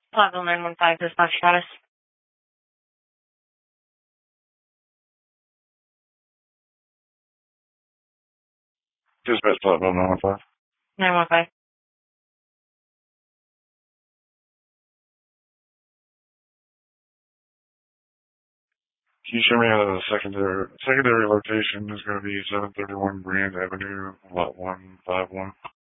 Plaza 915 dispatch status. Dispatch Plaza 915. 915. Can you show me a secondary location is going to be 731 Grand Avenue, lot 151?